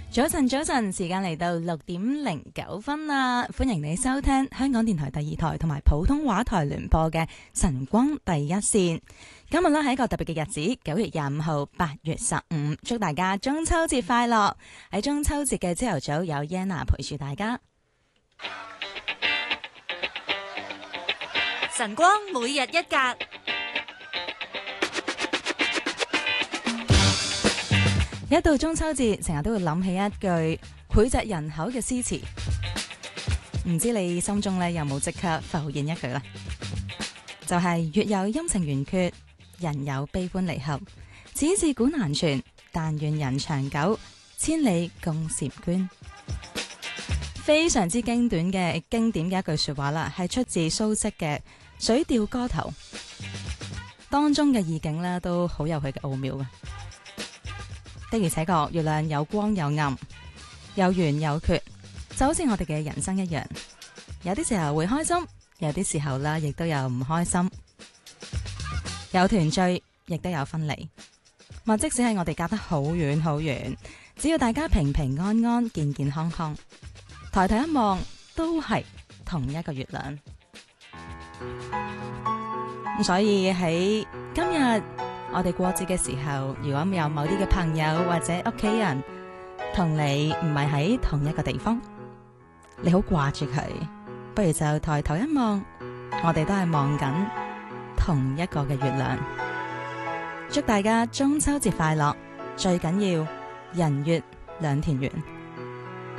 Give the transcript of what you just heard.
早晨，早晨，時間嚟到6:09啦！歡迎你收聽香港電台第2台同埋普通話台聯播嘅晨光第一線。今日呢係一個特別嘅日子，9月25號8月15，祝大家中秋節快樂！喺中秋節嘅朝頭早，有 Yana 陪住大家。 晨光每日一格。 一到中秋節，成日都會諗起一句膾炙人口嘅詩詞，唔知你心中呢有冇即刻浮現一句呢？就係月有陰晴圓缺，人有悲歡離合，此自古難全，但願人長久，千里共嬋娟。非常之經典嘅一句說話啦，係出自蘇軾嘅《水調歌頭》，當中嘅意境呢都好有佢嘅奧妙嘅。的而且確，月亮有光有暗，有圓有缺，就好似我哋嘅人生一樣。有啲時候會開心，有啲時候啦，亦都有唔開心，有團聚，亦都有分離。即使係我哋隔得好遠好遠，只要大家平平安安、健健康康，抬頭一望，都係同一個月亮。咁所以喺今日，我哋過節嘅時候，如果有某啲嘅朋友或者屋企人同你唔係喺同一個地方，你好掛住佢，不如就抬頭一望，我哋都係望緊同一個嘅月亮。祝大家中秋節快樂，最緊要人月兩團圓。